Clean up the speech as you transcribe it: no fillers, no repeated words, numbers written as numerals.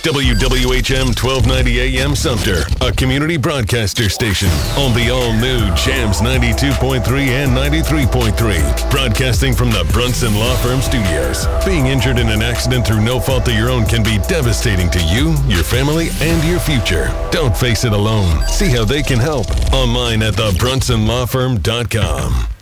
WWHM 1290 AM Sumter, a community broadcaster station on the all-new Jams 92.3 and 93.3. Broadcasting from the Brunson Law Firm Studios. Being injured in an accident through no fault of your own can be devastating to you, your family, and your future. Don't face it alone. See how they can help online at thebrunsonlawfirm.com.